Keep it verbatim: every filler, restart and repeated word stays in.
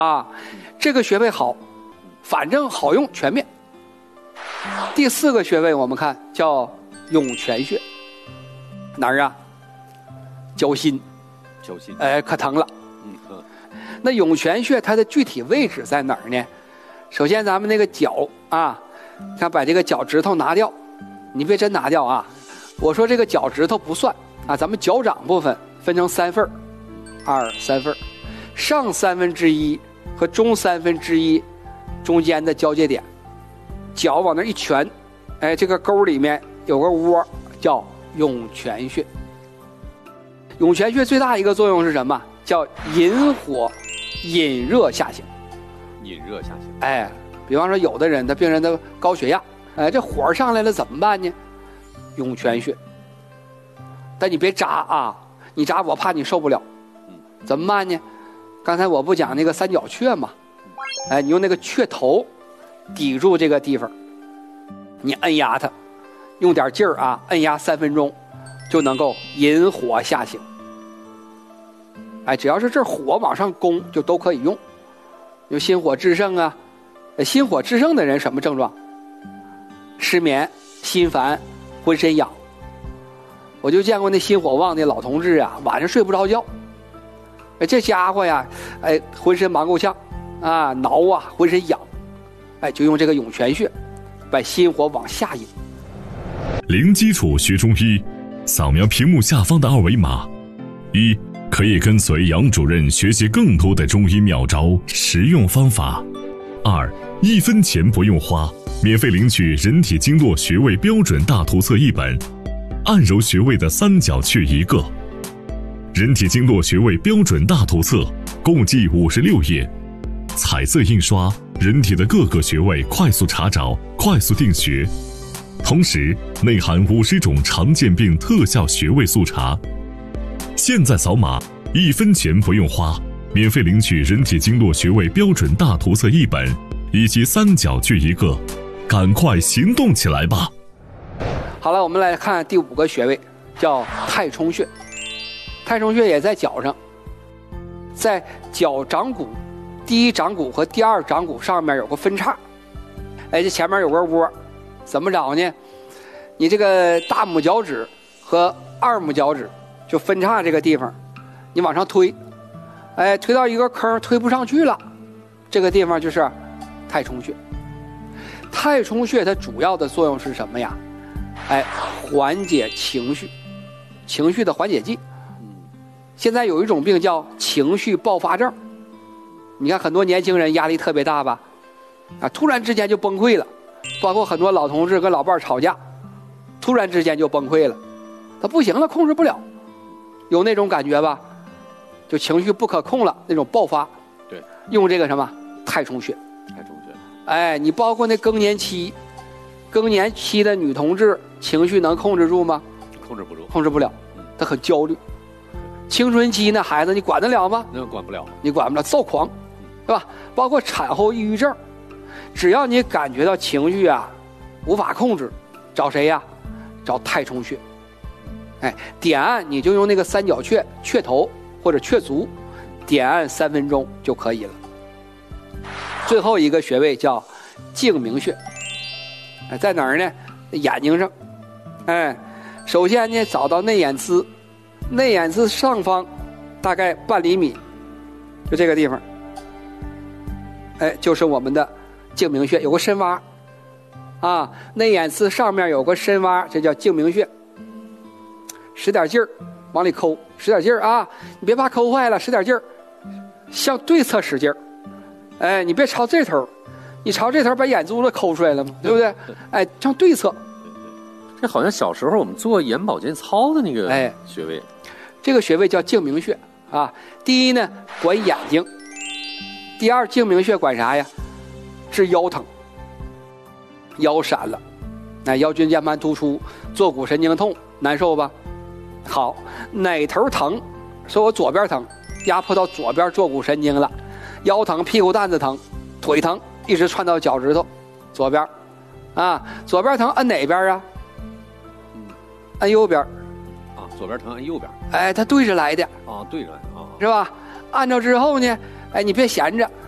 啊，这个穴位好，反正好用，全面。第四个穴位我们看叫涌泉穴，哪儿啊？脚心， 脚心， 哎，可疼了。 嗯嗯。 那涌泉穴它的具体位置在哪儿呢？首先咱们那个脚啊，看把这个脚趾头拿掉，你别真拿掉啊。我说这个脚趾头不算啊，咱们脚掌部分分成三份儿，二三份儿，上三分之一和中三分之一中间的交界点，脚往那一拳，哎，这个沟里面有个窝叫涌泉穴。涌泉穴最大一个作用是什么？叫引火引热下行。 引热下行。 哎，比方说有的人他病人的高血压，哎，这火上来了怎么办呢？涌泉穴。但你别扎啊，你扎我怕你受不了。怎么办呢？刚才我不讲那个三角雀吗？哎，你用那个雀头抵住这个地方，你按压它，用点劲儿啊，按压三分钟，就能够引火下行。哎，只要是这火往上攻，就都可以用。有心火炽盛啊，心火炽盛的人什么症状？失眠、心烦、浑身痒。我就见过那心火旺的老同志啊，晚上睡不着觉。哎，这家伙呀，哎，浑身忙够呛啊，挠啊，浑身痒。哎，就用这个涌泉穴，把心火往下引。 零基础学中医，扫描屏幕下方的二维码。一，可以跟随杨主任学习更多的中医妙招、实用方法。二，一分钱不用花，免费领取人体经络穴位标准大图册一本，按揉穴位的三角穴一个。人体经络穴位标准大图册共计五十六页，彩色印刷，人体的各个穴位快速查找，快速定穴。同时内含五十种常见病特效穴位速查。现在扫码，一分钱不用花，免费领取人体经络穴位标准大图册一本以及三角穴一个，赶快行动起来吧！ 好了，我们来看第五个穴位，叫太冲穴。太冲穴也在脚上，在脚掌骨第一掌骨和第二掌骨上面有个分叉，哎，这前面有个窝，怎么找呢？你这个大拇脚趾和二拇脚趾就分叉这个地方，你往上推，哎，推到一个坑推不上去了，这个地方就是太冲穴。太冲穴它主要的作用是什么呀？哎，缓解情绪，情绪的缓解剂。现在有一种病叫情绪爆发症，你看很多年轻人压力特别大吧，啊，突然之间就崩溃了，包括很多老同志跟老伴吵架，突然之间就崩溃了，他不行了，控制不了，有那种感觉吧？就情绪不可控了，那种爆发。 对， 用这个什么太冲穴。 太冲穴。 哎，你包括那更年期，更年期的女同志情绪能控制住吗？ 控制不住， 控制不了，她很焦虑。青春期那孩子你管得了吗？ 那管不了， 你管不了，躁狂，对吧？包括产后抑郁症，只要你感觉到情绪啊无法控制，找谁呀？找太冲穴。哎，点按你就用那个三角穴穴头或者穴足，点按三分钟就可以了。最后一个穴位叫睛明穴，哎，在哪儿呢？眼睛上。哎，首先呢找到内眼眦。内眼眦上方大概半厘米，就这个地方，哎，就是我们的睛明穴，有个深洼啊。内眼眦上面有个深洼，这叫睛明穴。使点劲儿往里抠，使点劲儿啊，你别怕抠坏了，使点劲儿，向对侧使劲儿。哎，你别朝这头，你朝这头把眼珠子抠出来了嘛，对不对？哎，向对侧。 这好像小时候我们做眼保健操的那个哎穴位。 这个穴位叫睛明穴啊。第一呢，管眼睛；第二，睛明穴管啥呀？治腰疼，腰闪了，哎，腰椎间盘突出，坐骨神经痛，难受吧？好，哪头疼？说我左边疼，压迫到左边坐骨神经了，腰疼、屁股蛋子疼、腿疼，一直窜到脚趾头，左边，啊，左边疼按哪边啊？按右边。 左边疼按右边， 哎，它对着来的啊，对着啊， 是吧？按照之后呢，哎，你别闲着，